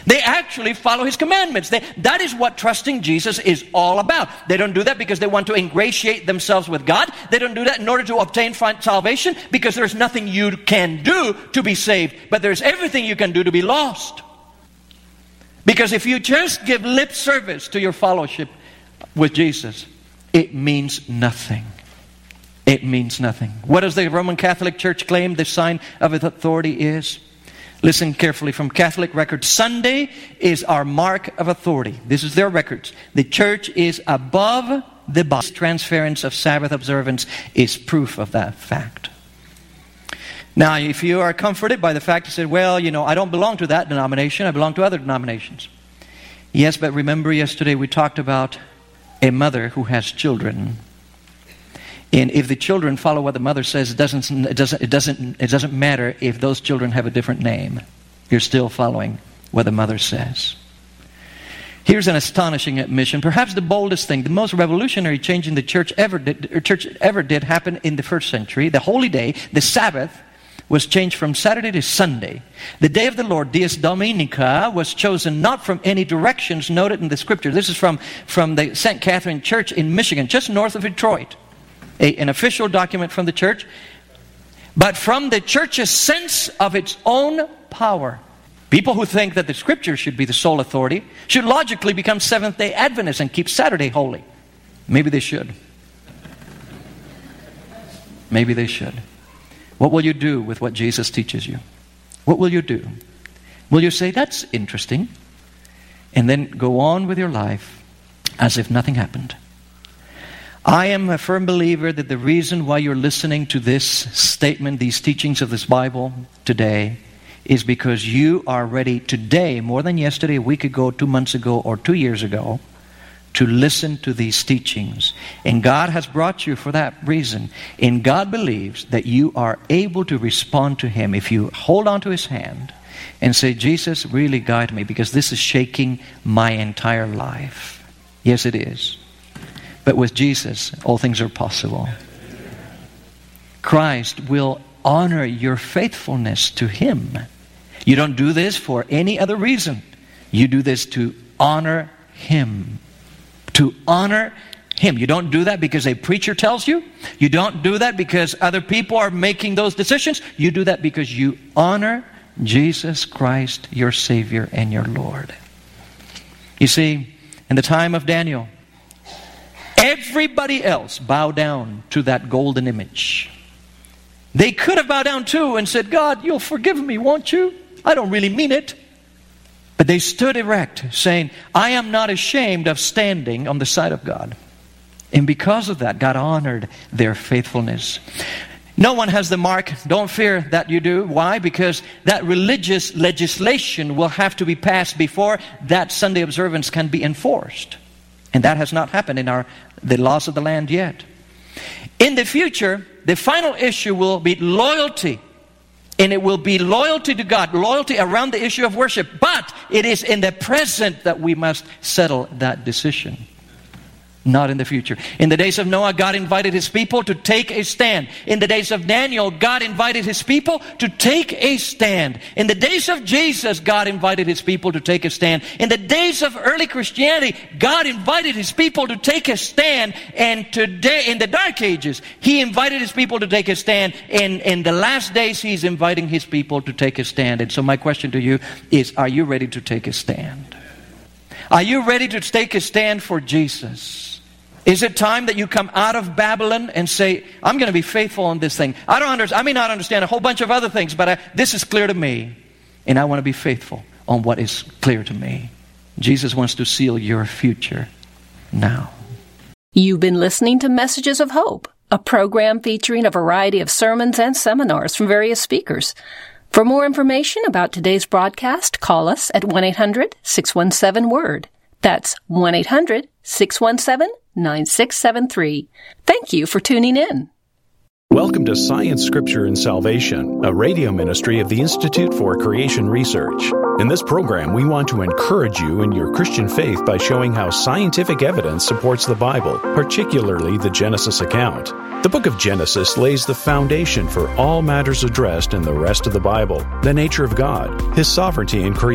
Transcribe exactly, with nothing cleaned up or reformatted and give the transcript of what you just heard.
They actually follow His commandments. They, that is what trusting Jesus is all about. They don't do that because they want to ingratiate themselves with God. They don't do that in order to obtain salvation, because there's nothing you can do to be saved, but there's everything you can do to be lost. Because if you just give lip service to your fellowship with Jesus, it means nothing. It means nothing. What does the Roman Catholic Church claim the sign of its authority is? Listen carefully from Catholic records. Sunday is our mark of authority. This is their records. The church is above the body. Transference of Sabbath observance is proof of that fact. Now, if you are comforted by the fact, you say, well, you know, I don't belong to that denomination. I belong to other denominations. Yes, but remember yesterday we talked about a mother who has children. And if the children follow what the mother says, it doesn't, it doesn't, it doesn't, it doesn't matter if those children have a different name. You're still following what the mother says. Here's an astonishing admission, perhaps the boldest thing, the most revolutionary change in the church ever did, or church ever did happen in the first century. The holy day, the Sabbath, was changed from Saturday to Sunday. The day of the Lord, Dies Dominica, was chosen not from any directions noted in the Scripture. This is from, from the Saint Catherine Church in Michigan, just north of Detroit. A, an official document from the church, but from the church's sense of its own power. People who think that the Scripture should be the sole authority should logically become Seventh-day Adventists and keep Saturday holy. Maybe they should. Maybe they should. What will you do with what Jesus teaches you? What will you do? Will you say, that's interesting, and then go on with your life as if nothing happened? I am a firm believer that the reason why you're listening to this statement, these teachings of this Bible today, is because you are ready today, more than yesterday, a week ago, two months ago, or two years ago, to listen to these teachings. And God has brought you for that reason. And God believes that you are able to respond to Him if you hold on to His hand and say, Jesus, really guide me, because this is shaking my entire life. Yes, it is. But with Jesus, all things are possible. Christ will honor your faithfulness to Him. You don't do this for any other reason. You do this to honor Him. To honor Him. You don't do that because a preacher tells you. You don't do that because other people are making those decisions. You do that because you honor Jesus Christ, your Savior and your Lord. You see, in the time of Daniel, everybody else bowed down to that golden image. They could have bowed down too and said, God, you'll forgive me, won't you? I don't really mean it. But they stood erect, saying, I am not ashamed of standing on the side of God. And because of that, God honored their faithfulness. No one has the mark. Don't fear that you do. Why? Because that religious legislation will have to be passed before that Sunday observance can be enforced. And that has not happened in our the laws of the land yet. In the future, the final issue will be loyalty. And it will be loyalty to God, loyalty around the issue of worship. But it is in the present that we must settle that decision. Not in the future. In the days of Noah, God invited His people to take a stand. In the days of Daniel, God invited His people to take a stand. In the days of Jesus, God invited His people to take a stand. In the days of early Christianity, God invited His people to take a stand. And today, in the dark ages, He invited His people to take a stand. And in the last days, He's inviting His people to take a stand. And so my question to you is, are you ready to take a stand? Are you ready to take a stand for Jesus? Is it time that you come out of Babylon and say, I'm going to be faithful on this thing. I don't understand. I may not understand a whole bunch of other things, but I, this is clear to me. And I want to be faithful on what is clear to me. Jesus wants to seal your future now. You've been listening to Messages of Hope, a program featuring a variety of sermons and seminars from various speakers. For more information about today's broadcast, call us at one eight hundred six one seven word. That's one eight hundred six one seven nine six seven three. Thank you for tuning in. Welcome to Science, Scripture, and Salvation, a radio ministry of the Institute for Creation Research. In this program, we want to encourage you in your Christian faith by showing how scientific evidence supports the Bible, particularly the Genesis account. The book of Genesis lays the foundation for all matters addressed in the rest of the Bible: the nature of God, His sovereignty in creation,